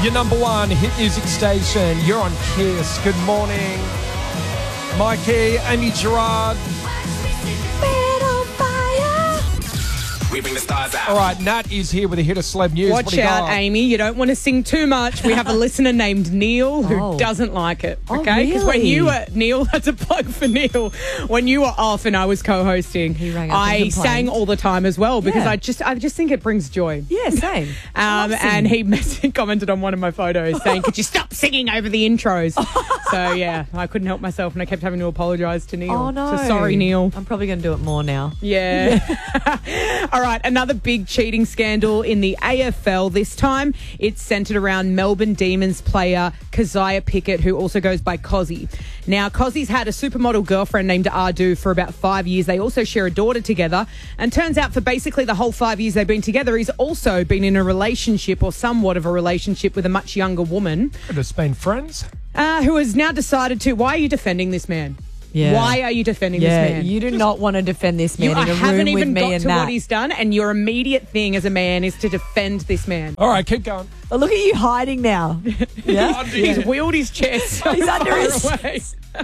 Your number one hit music station. You're on Kiss. Good morning. Mikey, Amy Gerard. We bring the stars out. All right, Nat is here with a hit of celeb news. Watch out, Amy. You don't want to sing too much. We have a listener named Neil who doesn't like it. Okay? Because when you were, Neil, that's a plug for Neil. When you were off and I was co-hosting, I sang all the time as well because I just think it brings joy. Yeah, same. And he commented on one of my photos saying, "Could you stop singing over the intros?" So, yeah, I couldn't help myself and I kept having to apologise to Neil. Oh, no. So sorry, Neil. I'm probably going to do it more now. Yeah. All right, another big cheating scandal in the AFL. This time, it's centred around Melbourne Demons player Keziah Pickett, who also goes by Cozzy. Now, Cozzy's had a supermodel girlfriend named Ardoo for about 5 years. They also share a daughter together. And turns out for basically the whole 5 years they've been together, he's also been in a relationship or somewhat of a relationship with a much younger woman. Could have been friends. Who has now decided to... Why are you defending this man? Yeah. Why are you defending this man? You do not want to defend this man in a room with me and Nat. I haven't even got to what he's done, and your immediate thing as a man is to defend this man. All right, keep going. Oh, look at you hiding now. Yeah? He's wheeled his chair so He's far under his away.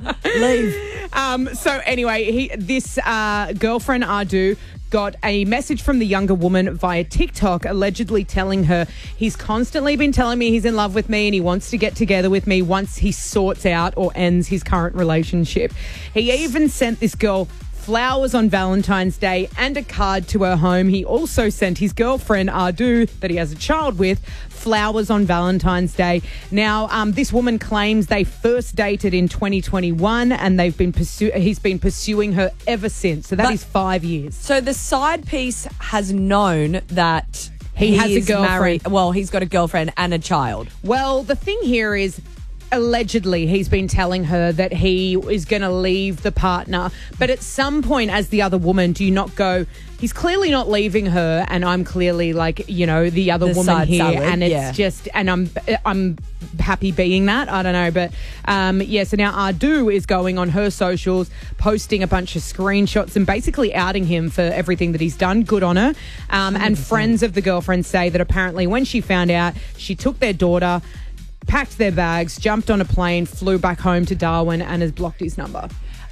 Leave. So anyway, this girlfriend Ardoo got a message from the younger woman via TikTok allegedly telling her he's constantly been telling me he's in love with me and he wants to get together with me once he sorts out or ends his current relationship. He even sent this girl flowers on Valentine's Day and a card to her home. He also sent his girlfriend Ardoo, that he has a child with, flowers on Valentine's Day. Now, this woman claims they first dated in 2021 and he's been pursuing her ever since. So that is 5 years. So the side piece has known that he has a is girlfriend. Married. Well, he's got a girlfriend and a child. Well, the thing here is, allegedly, he's been telling her that he is going to leave the partner. But at some point, as the other woman, do you not go, he's clearly not leaving her and I'm clearly the other woman here. Salad, and it's just, and I'm happy being that. I don't know. But so now Ardoo is going on her socials, posting a bunch of screenshots and basically outing him for everything that he's done. Good on her. And friends of the girlfriend say that apparently when she found out, she took their daughter, packed their bags, jumped on a plane, flew back home to Darwin and has blocked his number.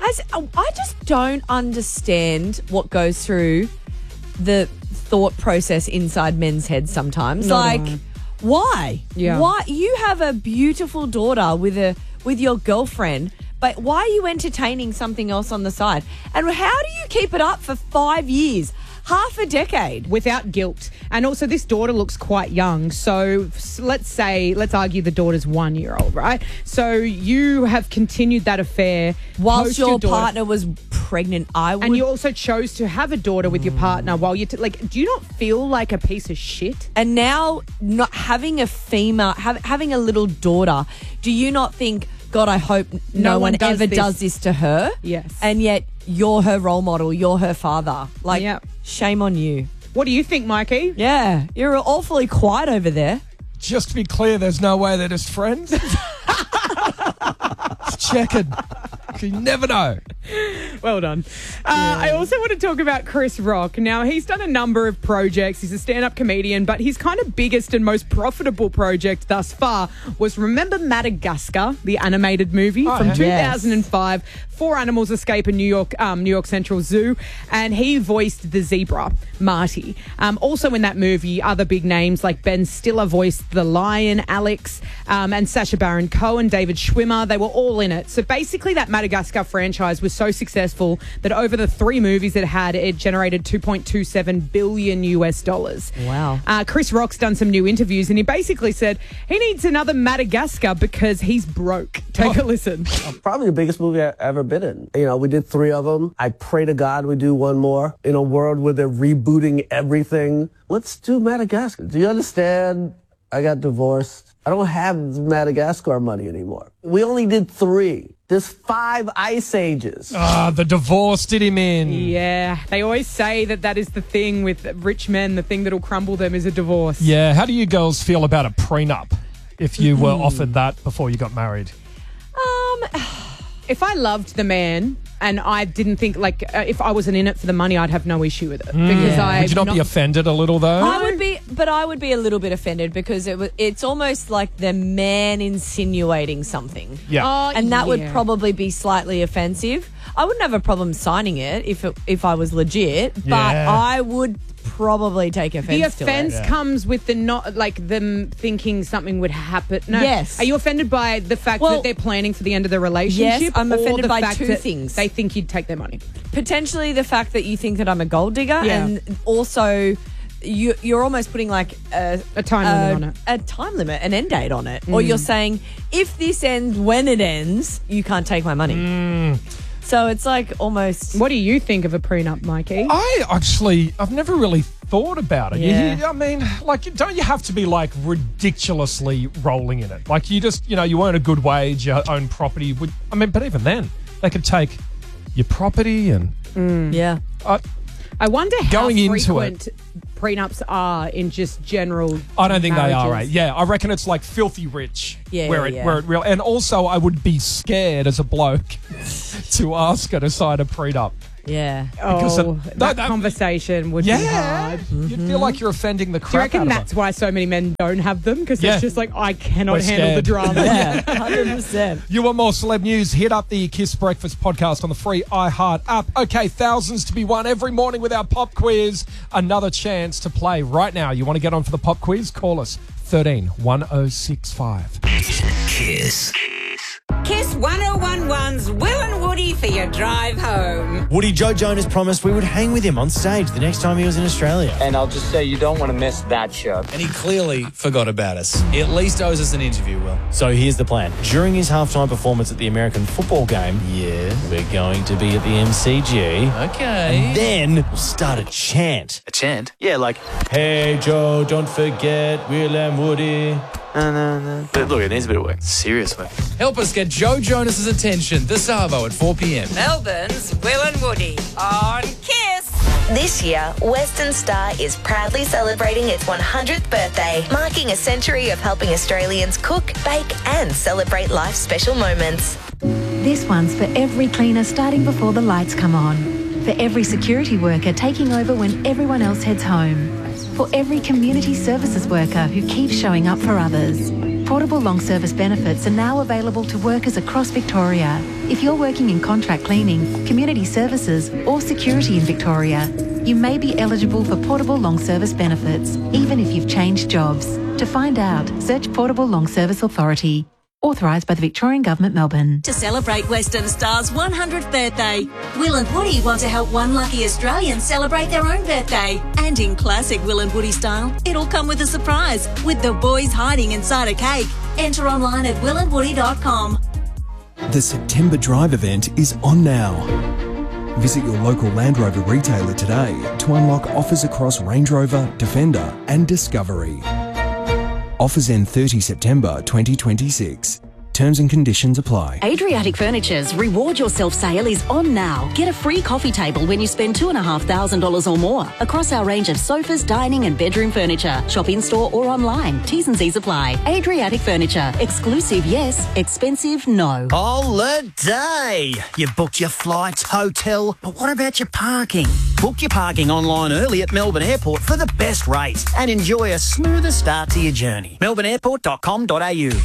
I just don't understand what goes through the thought process inside men's heads sometimes. Why? Yeah. Why? You have a beautiful daughter with your girlfriend, but why are you entertaining something else on the side? And how do you keep it up for 5 years? Half a decade. Without guilt. And also this daughter looks quite young. So let's argue the daughter's 1 year old, right? So you have continued that affair. Whilst your partner was pregnant, And you also chose to have a daughter with your partner while you... do you not feel like a piece of shit? And now not having a female, having a little daughter, do you not think, God, I hope no one ever does this to her? Yes. And yet you're her role model, you're her father. Shame on you. What do you think, Mikey? Yeah, you're awfully quiet over there. Just to be clear, there's no way they're just friends. Just checking. You never know. Well done. I also want to talk about Chris Rock. Now, he's done a number of projects. He's a stand-up comedian, but his kind of biggest and most profitable project thus far was, remember Madagascar, the animated movie from 2005? Yes. 4 animals escape a New York Central Zoo, and he voiced the zebra, Marty. Also in that movie, other big names like Ben Stiller voiced the lion, Alex, and Sacha Baron Cohen, David Schwimmer. They were all in it. So basically that Madagascar franchise was so successful that over the 3 movies it generated $2.27 billion US. Wow. Chris Rock's done some new interviews and he basically said he needs another Madagascar because he's broke. Take a listen. Probably the biggest movie I've ever been in. We did 3 of them. I pray to God we do one more. In a world where they're rebooting everything, let's do Madagascar. Do you understand? I got divorced. I don't have Madagascar money anymore. We only did 3. There's 5 ice ages. The divorce did him in. Yeah. They always say that is the thing with rich men. The thing that'll crumble them is a divorce. Yeah. How do you girls feel about a prenup if you were offered that before you got married? If I loved the man And I didn't think, if I wasn't in it for the money, I'd have no issue with it. Because Would you not be offended a little, though? I would be a little bit offended because it's almost like the man insinuating something. Yeah. And that would probably be slightly offensive. I wouldn't have a problem signing it if I was legit, but I would probably take offense The to offense it. comes with them thinking something would happen. No. Yes. Are you offended by the fact that they're planning for the end of the relationship? Yes, I'm or offended the by fact two that things. They think you'd take their money. Potentially the fact that you think that I'm a gold digger, Yeah. and also you're almost putting a time limit on it. a time limit, an end date on it, or you're saying if this ends when it ends, you can't take my money. So it's like almost. What do you think of a prenup, Mikey? I've never really thought about it. Yeah. Don't you have to be ridiculously rolling in it? Like you just, you earn a good wage, you own property. But even then, they could take your property and. Yeah. I wonder how Going into frequent prenups are in just general. I don't think they are, marriages. right? Yeah, I reckon it's like filthy rich. Yeah, where yeah. it real. And also, I would be scared as a bloke to ask her to sign a prenup. Yeah. Because that conversation would be hard. You'd feel like you're offending the Do you crap reckon out of that's her. why so many men don't have them? Because Yeah. it's just I cannot We're handle the scared. drama. Yeah, 100%. You want more celeb news? Hit up the Kiss Breakfast podcast on the free iHeart app. Okay, thousands to be won every morning with our pop quiz. Another chance to play right now. You want to get on for the pop quiz? Call us 13 1065. Kiss. Kiss 1011's Will and Woody for your drive home. Woody Joe Jonas promised we would hang with him on stage the next time he was in Australia. And I'll just say you don't want to miss that show. And he clearly forgot about us. He at least owes us an interview, Will. So here's the plan. During his halftime performance at the American football game, we're going to be at the MCG. Okay. And then we'll start a chant. A chant? Yeah, like, hey Joe, don't forget Will and Woody. But look, it needs a bit of work. Seriously. Help us get Joe Jonas's attention. The Savo at 4 p.m. Melbourne's Will and Woody on Kiss. This year, Western Star is proudly celebrating its 100th birthday, marking a century of helping Australians cook, bake, and celebrate life's special moments. This one's for every cleaner starting before the lights come on, for every security worker taking over when everyone else heads home, for every community services worker who keeps showing up for others. Portable long service benefits are now available to workers across Victoria. If you're working in contract cleaning, community services or security in Victoria, you may be eligible for portable long service benefits, even if you've changed jobs. To find out, search Portable Long Service Authority. Authorised by the Victorian Government, Melbourne. To celebrate Western Star's 100th birthday, Will and Woody want to help one lucky Australian celebrate their own birthday. And in classic Will and Woody style, it'll come with a surprise, with the boys hiding inside a cake. Enter online at willandwoody.com. The September Drive event is on now. Visit your local Land Rover retailer today to unlock offers across Range Rover, Defender and Discovery. Offers end 30 September 2026. Terms and conditions apply. Adriatic Furniture's Reward Yourself sale is on now. Get a free coffee table when you spend $2,500 or more across our range of sofas, dining and bedroom furniture. Shop in-store or online. T's and C's apply. Adriatic Furniture. Exclusive, yes. Expensive, no. Holiday! You've booked your flights, hotel, but what about your parking? Book your parking online early at Melbourne Airport for the best rates and enjoy a smoother start to your journey. melbourneairport.com.au.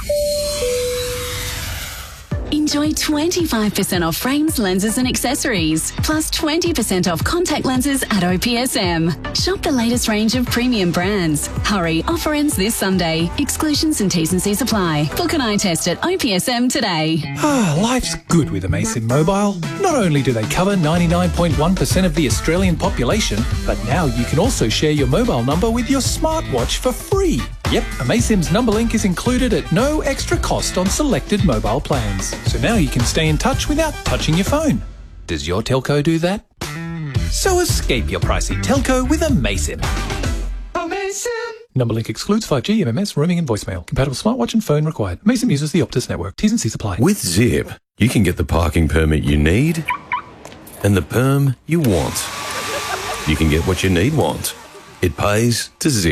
Enjoy 25% off frames, lenses and accessories, plus 20% off contact lenses at OPSM. Shop the latest range of premium brands. Hurry, offer ends this Sunday. Exclusions and T's and C's apply. Book an eye test at OPSM today. Life's good with Amaysim Mobile. Not only do they cover 99.1% of the Australian population, but now you can also share your mobile number with your smartwatch for free. Yep, Amaysim's number link is included at no extra cost on selected mobile plans. So now you can stay in touch without touching your phone. Does your telco do that? So escape your pricey telco with Amaysim. Number link excludes 5G, MMS, roaming and voicemail. Compatible smartwatch and phone required. Amaysim uses the Optus network. T's and C's apply. With Zip, you can get the parking permit you need and the perm you want. You can get what you need want. It pays to Zip.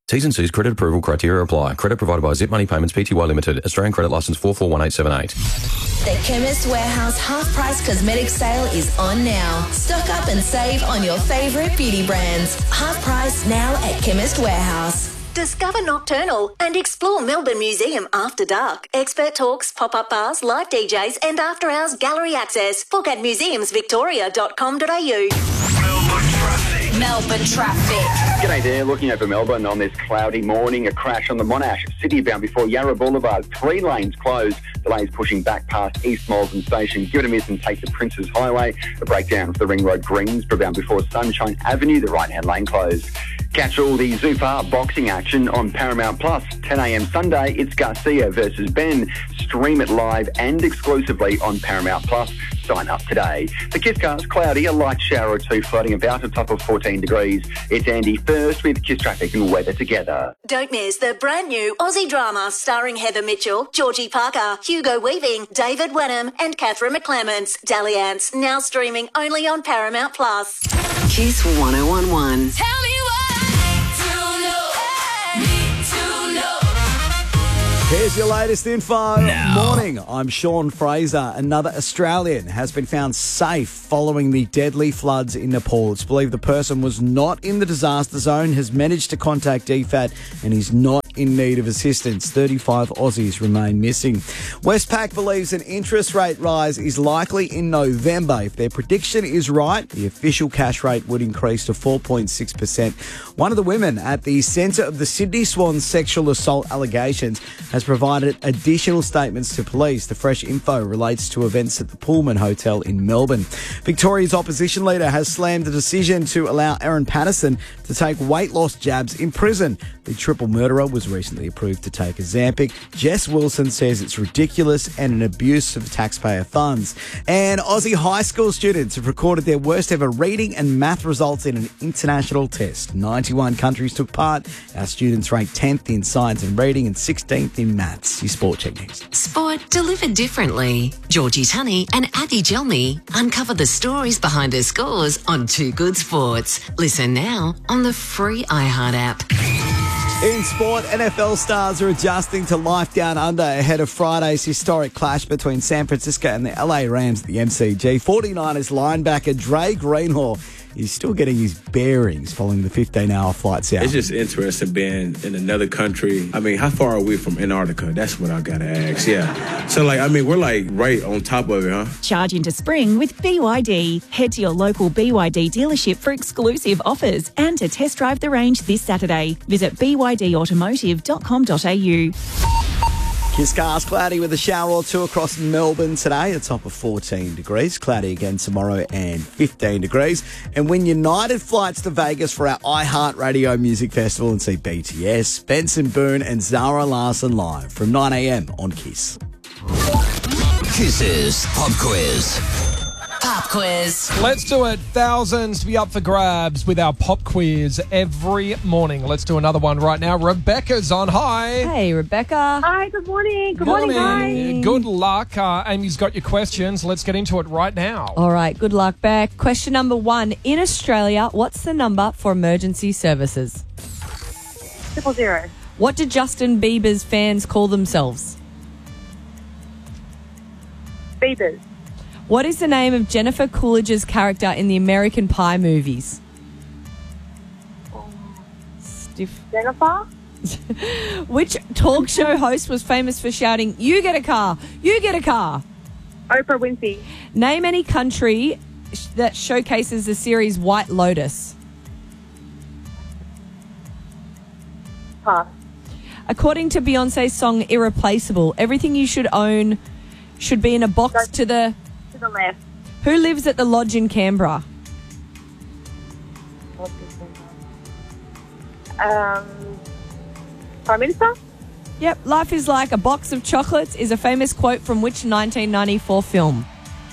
T's and C's credit approval criteria apply. Credit provided by Zip Money Payments Pty Limited. Australian credit licence 441878. The Chemist Warehouse half-price cosmetic sale is on now. Stock up and save on your favourite beauty brands. Half price now at Chemist Warehouse. Discover Nocturnal and explore Melbourne Museum after dark. Expert talks, pop-up bars, live DJs and after-hours gallery access. Book at museumsvictoria.com.au. Melbourne traffic. G'day there, looking over Melbourne on this cloudy morning. A crash on the Monash City bound before Yarra Boulevard. 3 lanes closed. Delays pushing back past East Malvern Station. Give it a miss and take the Princes Highway. A breakdown for the Ring Road Greensboro bound before Sunshine Avenue. The right-hand lane closed. Catch all the Zufar boxing action on Paramount Plus. 10 a.m. Sunday, it's Garcia versus Ben. Stream it live and exclusively on Paramount Plus. Sign up today. The Kiss Car's cloudy, a light shower or two floating about a top of 14 degrees. It's Andy first with Kiss Traffic and weather together. Don't miss the brand new Aussie drama starring Heather Mitchell, Georgie Parker, Hugo Weaving, David Wenham and Catherine McClements. Dalliance, now streaming only on Paramount Plus. Kiss 1011. Tell me Here's your latest info. Morning, I'm Sean Fraser. Another Australian has been found safe following the deadly floods in Nepal. It's believed the person was not in the disaster zone, has managed to contact DFAT and is not in need of assistance. 35 Aussies remain missing. Westpac believes an interest rate rise is likely in November. If their prediction is right, the official cash rate would increase to 4.6%. One of the women at the centre of the Sydney Swans sexual assault allegations has provided additional statements to police. The fresh info relates to events at the Pullman Hotel in Melbourne. Victoria's opposition leader has slammed the decision to allow Aaron Patterson to take weight loss jabs in prison. The triple murderer was recently approved to take Ozempic. Jess Wilson says it's ridiculous and an abuse of taxpayer funds. And Aussie high school students have recorded their worst ever reading and math results in an international test. 91 countries took part. Our students ranked 10th in science and reading and 16th in maths. Your Sport Check next. Sport delivered differently. Georgie Tunney and Abby Gelmy uncover the stories behind their scores on Too Good Sports. Listen now on the free iHeart app. In sport, NFL stars are adjusting to life down under ahead of Friday's historic clash between San Francisco and the LA Rams at the MCG. 49ers linebacker Dre Greenhaw is still getting his bearings following the 15-hour flight south. It's just interesting being in another country. I mean, how far are we from Antarctica? That's what I got to ask, yeah. So, we're right on top of it, huh? Charge into spring with BYD. Head to your local BYD dealership for exclusive offers and to test drive the range this Saturday. Visit bydautomotive.com.au. Kiss Cars cloudy with a shower or two across Melbourne today. A top of 14 degrees. Cloudy again tomorrow and 15 degrees. And win United flights to Vegas for our iHeartRadio Music Festival and see BTS, Benson Boone and Zara Larsson live from 9 a.m. on Kiss. Kiss's Pop Quiz. Pop quiz. Let's do it. Thousands to be up for grabs with our pop quiz every morning. Let's do another one right now. Rebecca's on. Hi. Hey, Rebecca. Hi, good morning. Good morning, guys. Good luck. Amy's got your questions. Let's get into it right now. All right, good luck, Beck. Question number 1. In Australia, what's the number for emergency services? 000. What do Justin Bieber's fans call themselves? Biebers. What is the name of Jennifer Coolidge's character in the American Pie movies? Jennifer? Which talk show host was famous for shouting, "You get a car, you get a car"? Oprah Winfrey. Name any country that showcases the series White Lotus. Pass. According to Beyonce's song Irreplaceable, everything you should own should be in a box to the left. Who lives at the lodge in Canberra? Prime Minister? Yep. Life is like a box of chocolates is a famous quote from which 1994 film?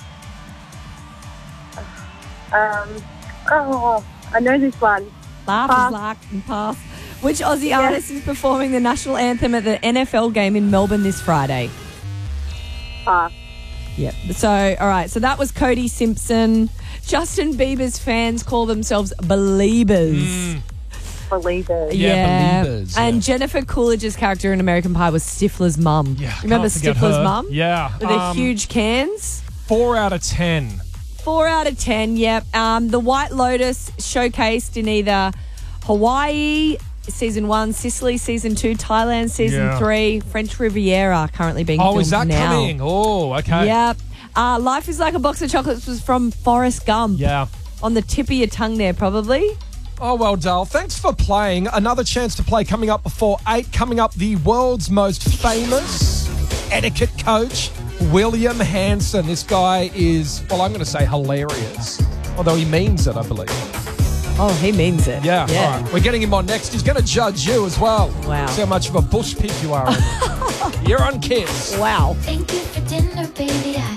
I know this one. Life is like pass. Which Aussie artist is performing the national anthem at the NFL game in Melbourne this Friday? Pass. Yep. So, all right. So that was Cody Simpson. Justin Bieber's fans call themselves Beliebers. Believers. Yeah, Believers. And Jennifer Coolidge's character in American Pie was Stifler's mum. Yeah, remember can't forget Stifler's her. mum? Yeah. With the huge cans. 4 out of 10. 4 out of 10, yep. The White Lotus showcased in either Hawaii, Season 1, Sicily, Season 2, Thailand, Season 3, French Riviera currently being filmed now. Oh, is that coming? Oh, okay. Yep. Life is Like a Box of Chocolates was from Forrest Gump. Yeah. On the tip of your tongue there, probably. Oh, well, Dale, thanks for playing. Another chance to play coming up before 8. Coming up, the world's most famous etiquette coach, William Hanson. This guy is, well, I'm going to say hilarious. Although he means it, I believe. Oh, he means it. Yeah. All right. We're getting him on next. He's going to judge you as well. Wow. See how much of a bush pig you are. You're on Kiss. Wow. Thank you for dinner, baby. I